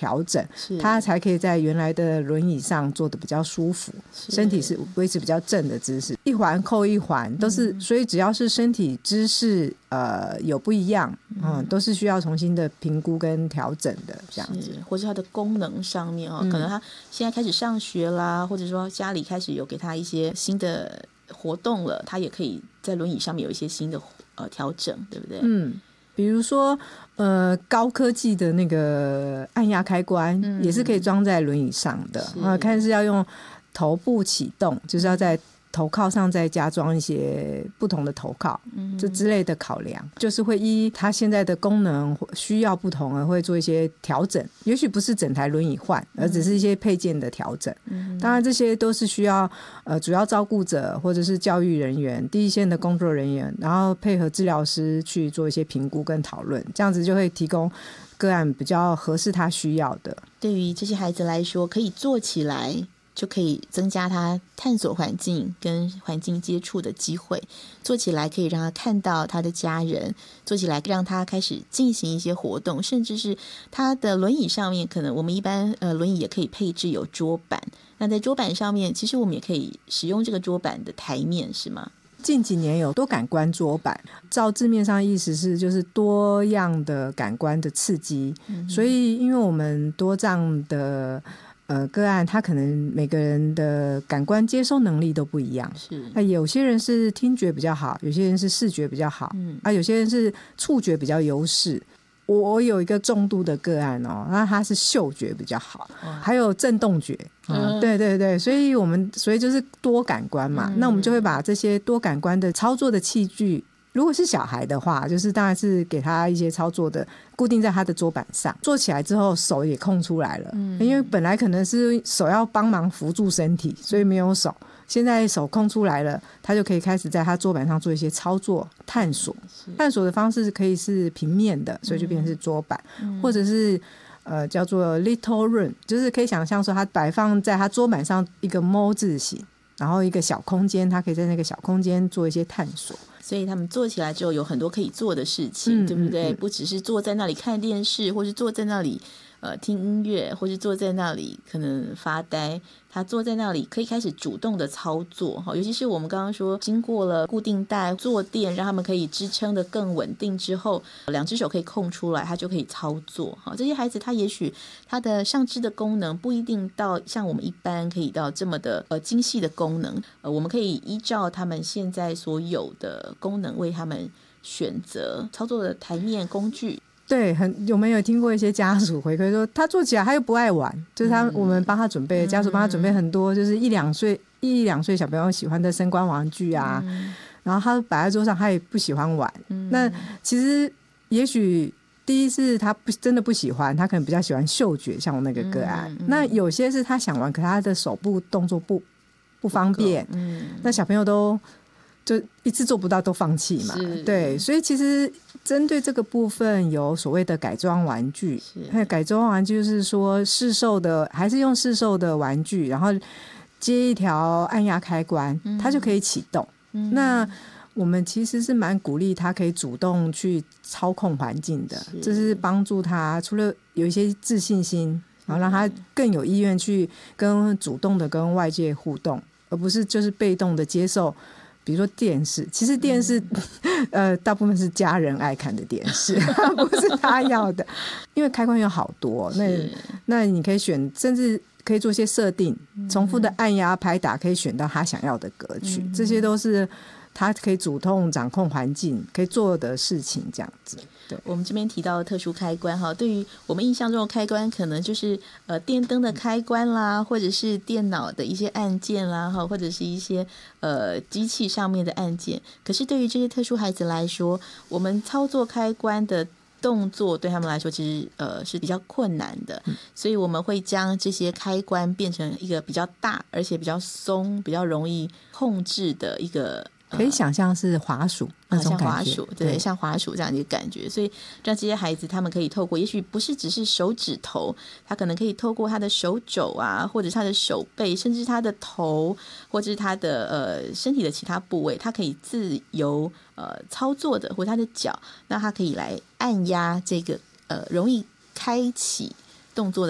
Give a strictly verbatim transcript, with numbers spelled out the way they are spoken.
调整，他才可以在原来的轮椅上坐得比较舒服，身体是维持比较正的姿势，一环扣一环都是、嗯、所以只要是身体姿势呃有不一样、嗯、都是需要重新的评估跟调整的这样子， 或是它的功能上面、哦嗯、可能他现在开始上学啦，或者说家里开始有给他一些新的活动了，他也可以在轮椅上面有一些新的呃调整，对不对？ 嗯，比如说呃高科技的那个按压开关、嗯、也是可以装在轮椅上的，呃看是要用头部启动，就是要在头靠上再加装一些不同的头靠，这之类的考量，就是会依它现在的功能需要不同而会做一些调整，也许不是整台轮椅换，而只是一些配件的调整、嗯、当然这些都是需要呃主要照顾者或者是教育人员第一线的工作人员，然后配合治疗师去做一些评估跟讨论，这样子就会提供个案比较合适他需要的。 对于这些孩子来说，可以做起来就可以增加他探索环境跟环境接触的机会，做起来可以让他看到他的家人，做起来让他开始进行一些活动，甚至是他的轮椅上面，可能我们一般呃轮椅也可以配置有桌板，那在桌板上面其实我们也可以使用这个桌板的台面，是吗？ 近几年有多感官桌板，照字面上意思是就是多样的感官的刺激、嗯、所以因为我们多障的呃，个案他可能每个人的感官接收能力都不一样，是那有些人是听觉比较好，有些人是视觉比较好、嗯啊、有些人是触觉比较优势。我我有一个重度的个案哦，那他是嗅觉比较好，还有震动觉、嗯、对对对，所以我们所以就是多感官嘛、嗯、那我们就会把这些多感官的操作的器具，如果是小孩的话，就是当然是给他一些操作的固定在他的桌板上，做起来之后手也空出来了、嗯、因为本来可能是手要帮忙扶住身体，所以没有手，现在手空出来了，他就可以开始在他桌板上做一些操作探索，探索的方式可以是平面的，所以就变成是桌板、嗯、或者是呃叫做 little room， 就是可以想象说他摆放在他桌板上一个 M 字形，然后一个小空间，他可以在那个小空间做一些探索， 所以他们做起来之后有很多可以做的事情、嗯、对不对、嗯嗯、不只是坐在那里看电视，或是坐在那里呃听音乐，或是坐在那里可能发呆，他坐在那里可以开始主动的操作，尤其是我们刚刚说经过了固定带坐垫让他们可以支撑的更稳定之后，两只手可以空出来，他就可以操作。这些孩子他也许他的上肢的功能不一定到像我们一般可以到这么的呃精细的功能，呃我们可以依照他们现在所有的功能为他们选择操作的台面工具。 对，很有没有听过一些家属回馈说他做起来他又不爱玩，就是他、嗯、我们帮他准备，家属帮他准备很多就是一两岁一两岁小朋友喜欢的声光玩具啊、嗯、然后他摆在桌上他也不喜欢玩、嗯、那其实也许第一是他不真的不喜欢，他可能比较喜欢嗅觉，像我那个个案、嗯、那有些是他想玩，可他的手部动作不不方便、嗯、那小朋友都就一次做不到都放弃嘛，对，所以其实针对这个部分有所谓的改装玩具，改装玩具就是说市售的还是用市售的玩具，然后接一条按压开关、嗯、它就可以启动、嗯、那我们其实是蛮鼓励他可以主动去操控环境的，这是帮助他除了有一些自信心，然后让他更有意愿去跟主动的跟外界互动，而不是就是被动的接受比如说电视，其实电视、嗯、呃，大部分是家人爱看的电视不是他要的，因为开关有好多，那那你可以选，甚至可以做一些设定，重复的按压拍打可以选到他想要的歌曲、嗯、这些都是他可以主动掌控环境可以做的事情，这样子。对， 我们这边提到的特殊开关哈，对于我们印象中的开关可能就是呃电灯的开关啦，或者是电脑的一些按键啦，或者是一些呃机器上面的按键。可是对于这些特殊孩子来说，我们操作开关的动作对他们来说其实呃是比较困难的、嗯、所以我们会将这些开关变成一个比较大而且比较松比较容易控制的一个， 可以想象是滑鼠那种感觉、 啊、像滑鼠 对, 对像滑鼠这样的一个感觉，所以让这些孩子他们可以透过也许不是只是手指头，他可能可以透过他的手肘啊，或者他的手背，甚至他的头，或者是他的呃身体的其他部位，他可以自由呃操作的，或者他的脚，那他可以来按压这个呃容易开启动作的